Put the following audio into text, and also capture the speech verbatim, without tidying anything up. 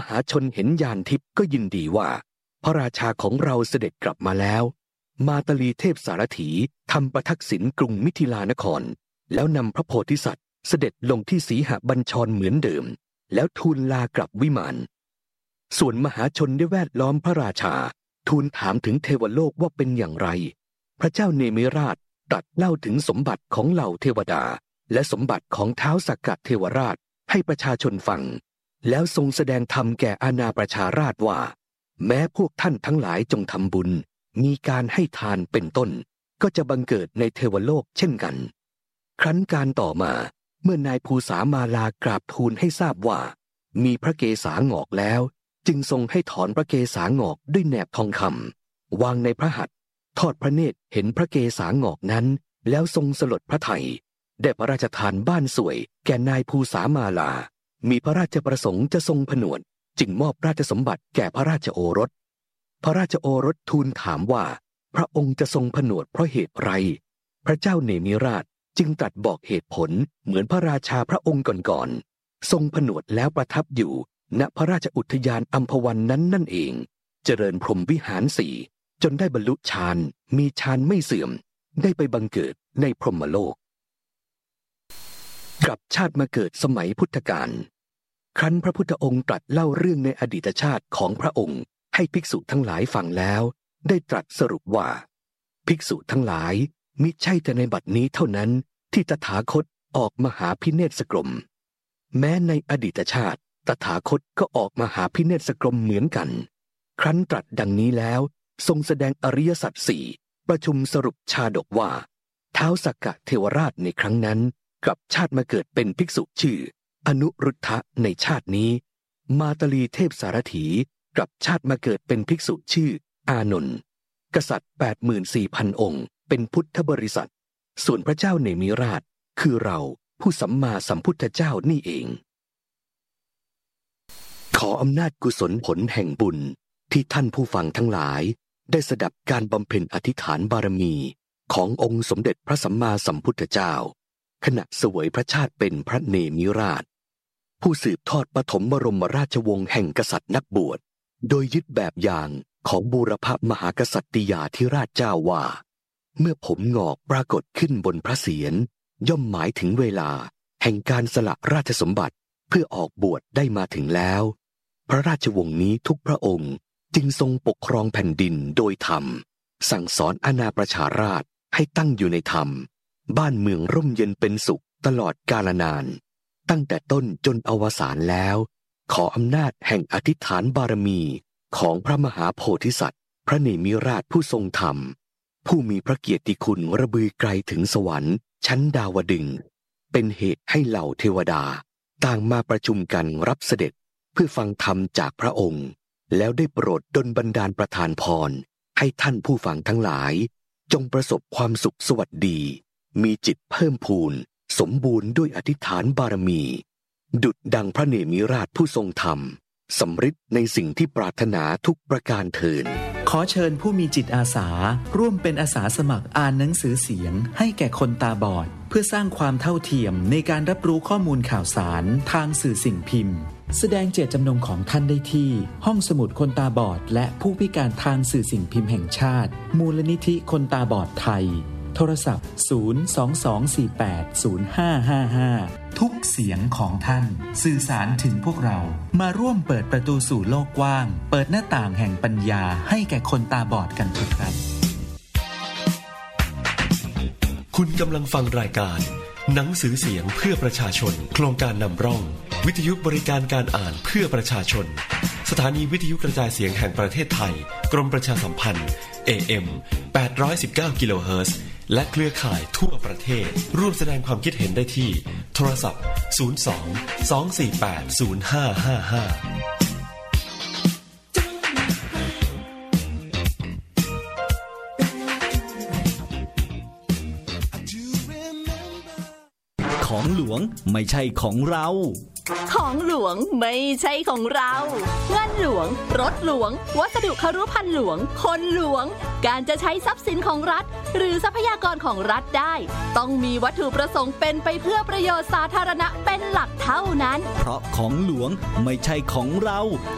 หาชนเห็นยานทิพย์ก็ยินดีว่าพระราชาของเราเสด็จกลับมาแล้วมาตลีเทพสารถีทำประทักษิณกรุงมิถิลานครแล้วนำพระโพธิสัตว์เสด็จลงที่สีหบัญชรเหมือนเดิมแล้วทูลลากลับวิมานส่วนมหาชนได้แวดล้อมพระราชาทูลถามถึงเทวโลกว่าเป็นอย่างไรพระเจ้าเนมิราชตรัสเล่าถึงสมบัติของเหล่าเทวดาและสมบัติของท้าวสักกะเทวราชให้ประชาชนฟังแล้วทรงแสดงธรรมแก่อาณาประชาราษฎร์ว่าแม้พวกท่านทั้งหลายจงทำบุญมีการให้ทานเป็นต้นก็จะบังเกิดในเทวโลกเช่นกันครั้นการต่อมาเมื่อนายภูษามาลากราบทูลให้ทราบว่ามีพระเกศางอกแล้วจึงทรงให้ถอนพระเกศางอกด้วยแหนบทองคำวางในพระหัตถ์ทอดพระเนตรเห็นพระเกศางอกนั้นแล้วทรงสลดพระทัยได้พระราชทานบ้านสวยแก่นายภูษามาลามีพระราชประสงค์จะทรงผนวดจึงมอบราชสมบัติแก่พระราชโอรสพระราชโอรสทูลถามว่าพระองค์จะทรงผนวดเพราะเหตุไรพระเจ้าเนมิราชจึงตรัสบอกเหตุผลเหมือนพระราชาพระองค์ก่อนๆทรงผนวดแล้วประทับอยู่ณพระราชอุทยานอัมพวันนั้นนั่นเองเจริญพรหมวิหารสี่จนได้บรรลุฌานมีฌานไม่เสื่อมได้ไปบังเกิดในพรหมโลกกลับชาติมาเกิดสมัยพุทธกาลครั้นพระพุทธองค์ตรัสเล่าเรื่องในอดีตชาติของพระองค์ให้ภิกษุทั้งหลายฟังแล้วได้ตรัสสรุปว่าภิกษุทั้งหลายมิใช่แต่ในบัดนี้เท่านั้นที่ตถาคตออกมาหาพิเนศกรมแม้ในอดีตชาติตถาคตก็ออกมาหาพิเนศกรมเหมือนกันครั้นตรัสดังนี้แล้วทรงแสดงอริยสัจสี่ประชุมสรุปชาดกว่าท้าวสักกะเทวราชในครั้งนั้นกลับชาติมาเกิดเป็นภิกษุชื่ออนุรุทธะในชาตินี้มาตลีเทพสารถีกลับชาติมาเกิดเป็นภิกษุชื่ออานนท์กษัตริย์ แปดหมื่นสี่พัน องค์เป็นพุทธบริษัทส่วนพระเจ้าเนมิราชคือเราผู้สัมมาสัมพุทธเจ้านี่เองขออำนาจกุศลผลแห่งบุญที่ท่านผู้ฟังทั้งหลายได้สดับการบำเพ็ญอธิษฐานบารมีขององค์สมเด็จพระสัมมาสัมพุทธเจ้าขณะเสวยพระชาติเป็นพระเนมิราชผู้สืบทอดปฐมบรมราชวงศ์แห่งกษัตริย์นักบวชโดยยึดแบบอย่างของบูรพมหากษัตริยาธิราชเจ้าว่าเมื่อผมงอกปรากฏขึ้นบนพระเศียรย่อมหมายถึงเวลาแห่งการสละราชสมบัติเพื่อออกบวชได้มาถึงแล้วพระราชวงศ์นี้ทุกพระองค์จึงทรงปกครองแผ่นดินโดยธรรมสั่งสอนอาณาประชาราษฎร์ให้ตั้งอยู่ในธรรมบ้านเมืองร่มเย็นเป็นสุขตลอดกาลนานตั้งแต่ต้นจนอวสานแล้วขออำนาจแห่งอธิษฐานบารมีของพระมหาโพธิสัตว์พระเนมิราชผู้ทรงธรรมผู้มีพระเกียรติคุณระบือไกลถึงสวรรค์ชั้นดาวดึงส์เป็นเหตุให้เหล่าเทวดาต่างมาประชุมกันรับเสด็จเพื่อฟังธรรมจากพระองค์แล้วได้โปรดดลบันดาลประทานพรให้ท่านผู้ฟังทั้งหลายจงประสบความสุขสวัสดีมีจิตเพิ่มพูนสมบูรณ์ด้วยอธิษฐานบารมีดุจดังพระเนมิราชผู้ทรงธรรมสำฤทธิ์ในสิ่งที่ปรารถนาทุกประการเทินขอเชิญผู้มีจิตอาสาร่วมเป็นอาสาสมัครอ่านหนังสือเสียงให้แก่คนตาบอดเพื่อสร้างความเท่าเทียมในการรับรู้ข้อมูลข่าวสารทางสื่อสิ่งพิมพ์แสดงเจตจำนงของท่านได้ที่ห้องสมุดคนตาบอดและผู้พิการทางสื่อสิ่งพิมพ์แห่งชาติมูลนิธิคนตาบอดไทยโทรศัพท์ศูนย์ สอง สอง สี่ แปด ศูนย์ ห้า ห้า ห้าทุกเสียงของท่านสื่อสารถึงพวกเรามาร่วมเปิดประตูสู่โลกกว้างเปิดหน้าต่างแห่งปัญญาให้แก่คนตาบอดกันเถิดครับคุณกำลังฟังรายการหนังสือเสียงเพื่อประชาชนโครงการนำร่องวิทยุบริการการอ่านเพื่อประชาชนสถานีวิทยุกระจายเสียงแห่งประเทศไทยกรมประชาสัมพันธ์ เอ เอ็ม แปดร้อยสิบเก้า กิโลเฮิรตซ์และเครือข่ายทั่วประเทศร่วมแสดงความคิดเห็นได้ที่โทรศัพท์ศูนย์ สอง สอง สี่ แปด ศูนย์ ห้า ห้า ห้าของหลวงไม่ใช่ของเราของหลวงไม่ใช่ของเราเงินหลวงรถหลวงวัสดุครุภัณฑ์หลวงคนหลวงการจะใช้ทรัพย์สินของรัฐหรือทรัพยากรของรัฐได้ต้องมีวัตถุประสงค์เป็นไปเพื่อประโยชน์สาธารณะเป็นหลักเท่านั้นเพราะของหลวงไม่ใช่ของเรา